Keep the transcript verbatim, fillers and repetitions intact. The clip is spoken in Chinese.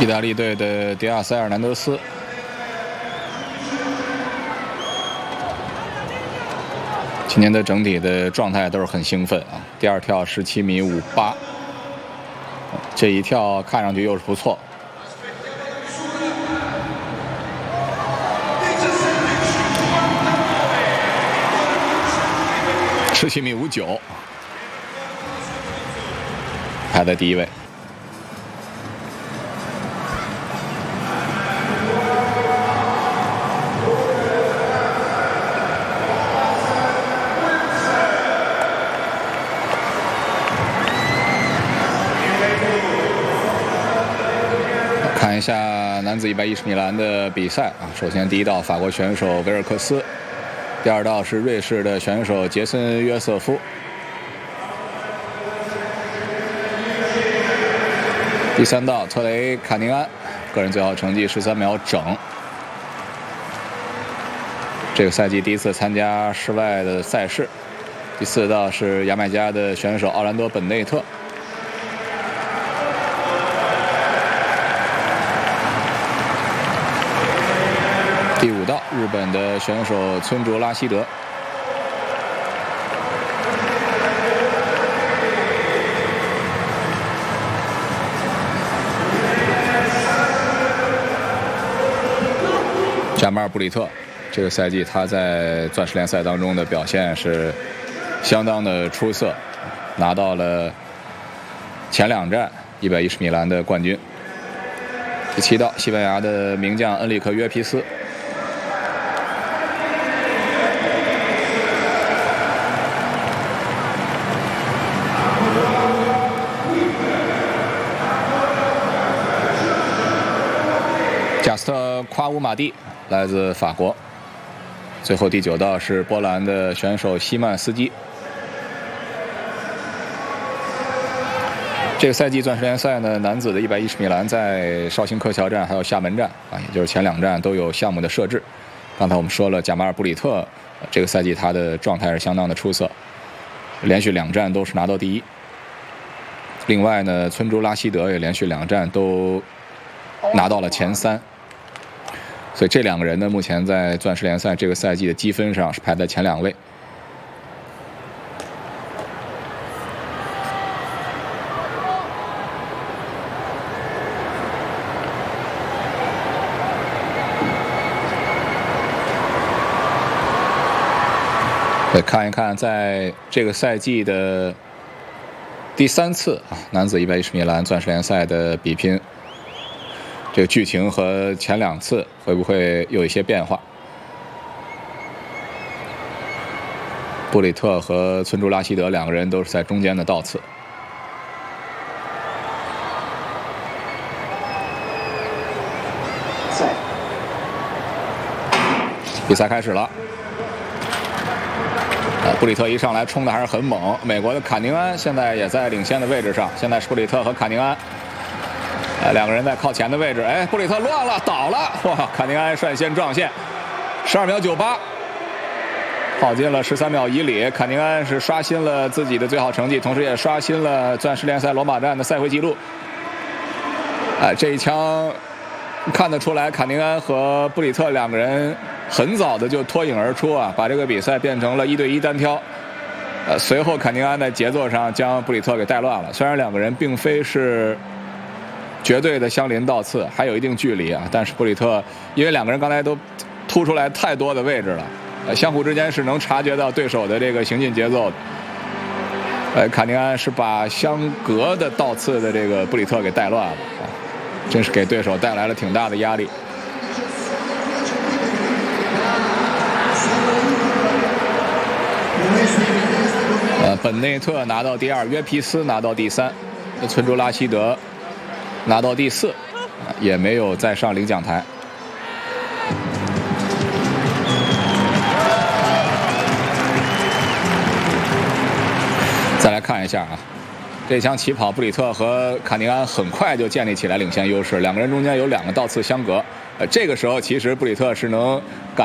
意大利队的迪亚斯·埃尔南德斯，今年的整体的状态都是很兴奋啊！第二跳十七米五八，这一跳看上去又是不错。十七米五九，排在第一位。看一下男子一百一十米栏的比赛啊，首先第一道法国选手维尔克斯，第二道是瑞士的选手杰森约瑟夫，第三道特雷卡宁安，个人最好成绩十三秒整。这个赛季第一次参加室外的赛事。第四道是牙买加的选手奥兰多本内特。第五道，日本的选手村竹拉希德。贾马尔布里特，这个赛季他在钻石联赛当中的表现是相当的出色，拿到了前两站一百一十米栏的冠军。第七道，西班牙的名将恩里克约皮斯。贾斯特·夸乌马蒂来自法国。最后第九道是波兰的选手西曼斯基。这个赛季钻石联赛呢，男子的一百一十米栏在绍兴客桥站还有厦门站啊，也就是前两站都有项目的设置。刚才我们说了，贾马尔布里特这个赛季他的状态是相当的出色，连续两站都是拿到第一。另外呢，村竹拉希德也连续两站都拿到了前三。所以这两个人呢，目前在钻石联赛这个赛季的积分上是排在前两位。再看一看，在这个赛季的第三次啊，男子一百一十米栏钻石联赛的比拼。这个剧情和前两次会不会有一些变化？布里特和村竹拉希德两个人都是在中间的倒刺。赛，比赛开始了。啊，布里特一上来冲的还是很猛。美国的卡宁安现在也在领先的位置上，现在是布里特和卡宁安。呃，两个人在靠前的位置，哎，布里特乱了，倒了，哇！卡宁安率先撞线，十二秒九八，跑进了十三秒以里。卡宁安是刷新了自己的最好成绩，同时也刷新了钻石联赛罗马站的赛会纪录。哎、呃，这一枪看得出来，卡宁安和布里特两个人很早的就脱颖而出啊，把这个比赛变成了一对一单挑。呃，随后卡宁安在节奏上将布里特给带乱了，虽然两个人并非是绝对的相邻倒刺，还有一定距离啊，但是布里特因为两个人刚才都突出来太多的位置了，呃，相互之间是能察觉到对手的这个行进节奏的。呃，卡宁安是把相隔的倒刺的这个布里特给带乱了啊，真是给对手带来了挺大的压力。呃，本内特拿到第二，约皮斯拿到第三，村竹拉希德拿到第四，也没有再上领奖台。再来看一下啊，这枪起跑，布里特和卡宁安很快就建立起来领先优势，两个人中间有两个倒刺相隔。呃，这个时候其实布里特是能感